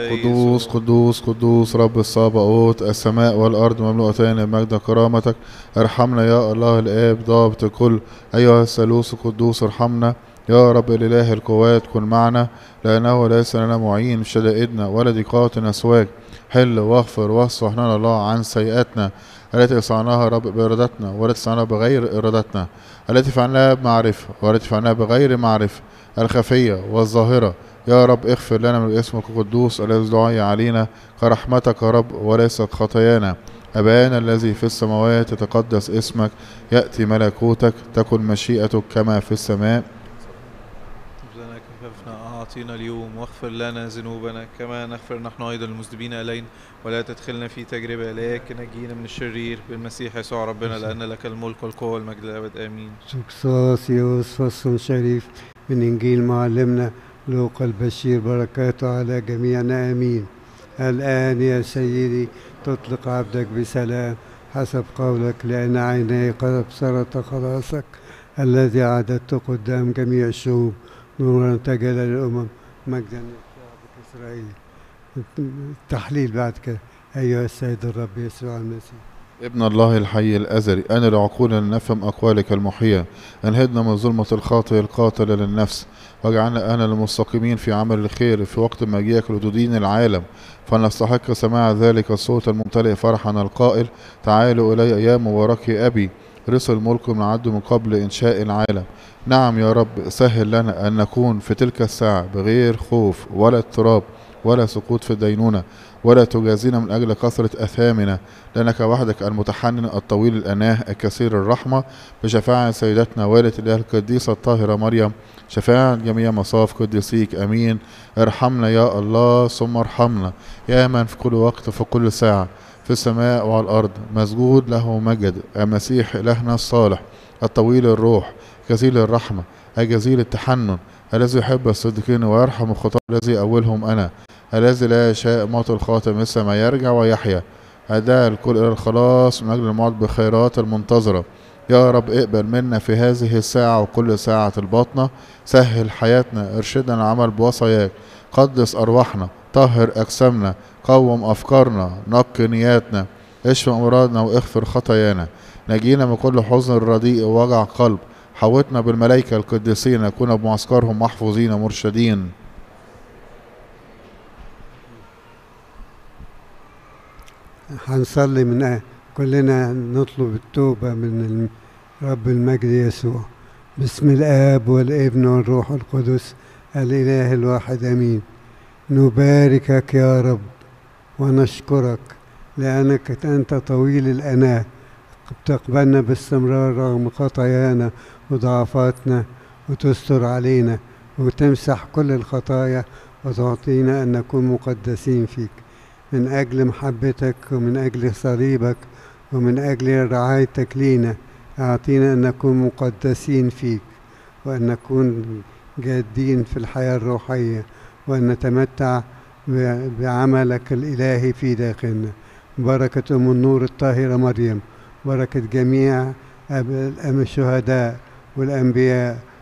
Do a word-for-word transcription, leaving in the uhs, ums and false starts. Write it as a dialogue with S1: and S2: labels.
S1: قدوس قدوس قدوس رب الصباؤوت، السماء والأرض مملوءتان بمجد كرامتك. ارحمنا يا الله الآب ضابط الكل، أيها الثالوث القدوس ارحمنا. يا رب الإله القوات كن معنا، لأنه ليس لنا معين في شدائدنا ولا ضيقات أسواق. حل واغفر واصفح لنا الله عن سيئاتنا التي صنعناها رب بإرادتنا والتي صنعناها بغير إرادتنا، التي فعلناها بمعرفة والتي فعلناها بغير معرفة، الخفية والظاهرة. يا رب اغفر لنا من اسمك القدوس الذي دعي علينا كرحمتك يا رب وليست خطايانا. أبانا الذي في السماوات يتقدس اسمك، يأتي ملكوتك، تكن مشيئتك كما في السماء.
S2: خبزنا كفافنا أعطينا اليوم، واغفر لنا ذنوبنا كما نغفر نحن أيضا المذنبين إلينا، ولا تدخلنا في تجربة لكن نجينا من الشرير بالمسيح يسوع ربنا، لأن لك الملك والقوة والمجد للأبد آمين.
S3: سكساسيوس فصل شريف من إنجيل معلمنا لوقا البشير، بركاته على جميعنا آمين. الآن يا سيدي تطلق عبدك بسلام حسب قولك، لأن عيني قد أبصرت خلاصك الذي عددت قدام جميع الشعوب، نورا تجلى للأمم، مجدا لشعبك إسرائيل. التحليل بعد كده. أيها السيد الرب يسوع المسيح
S1: ابن الله الحي الأزلي، أن لعقولنا نفهم أقوالك المحية، أنهدنا من ظلمة الخاطئ القاتل للنفس، واجعلنا أنا المستقيمين في عمل الخير في وقت مجيئك لتدين العالم، فنستحق سماع ذلك الصوت الممتلئ فرحا القائل: تعالوا إلي يا مباركي أبي، رث الملك من عد من قبل إنشاء العالم. نعم يا رب، سهل لنا أن نكون في تلك الساعة بغير خوف ولا اضطراب ولا سقوط في الدينونة، ولا تجازينا من أجل كثرة أثامنا، لأنك وحدك المتحنن الطويل الأناه الكثير الرحمة، بشفاعة سيدتنا والدة الإله القديسة الطاهرة مريم، شفاعة جميع مصاف قديسيك. أمين. ارحمنا يا الله ثم ارحمنا، يا من في كل وقت وفي كل ساعة في السماء وعلى الأرض مسجود له مجد، المسيح إلهنا الصالح الطويل الروح كثير الرحمة الجزيل التحنن، الذي يحب الصديقين ويرحم الخطاة، الذي أولهم أنا، الذي لا يشاء موت الخاطئ مثل ما يرجع ويحيا، أداء الكل إلى الخلاص من أجل الموت بخيرات المنتظرة. يا رب اقبل منا في هذه الساعة وكل ساعة الباطنة، سهل حياتنا، ارشدنا العمل بوصاياك، قدس أرواحنا، طهر أجسامنا، قوم أفكارنا، نقي نياتنا، اشف أمراضنا واغفر خطايانا، نجينا من كل حزن رديء ووجع قلب، حوطنا بالملائكة القديسين، نكون بمعسكرهم محفوظين مرشدين.
S3: هنصلي من كلنا نطلب التوبة من رب المجد يسوع. بسم الآب والابن والروح القدس الإله الواحد آمين. نباركك يا رب ونشكرك لأنك أنت طويل الأناة، تقبلنا باستمرار رغم خطايانا وضعفاتنا، وتستر علينا وتمسح كل الخطايا، وتعطينا أن نكون مقدسين فيك. من أجل محبتك ومن أجل صليبك ومن أجل رعايتك لينا، أعطينا أن نكون مقدسين فيك، وأن نكون جادين في الحياة الروحية، وأن نتمتع بعملك الإلهي في داخلنا. بركة أم النور الطاهرة مريم، بركة جميع الشهداء والأنبياء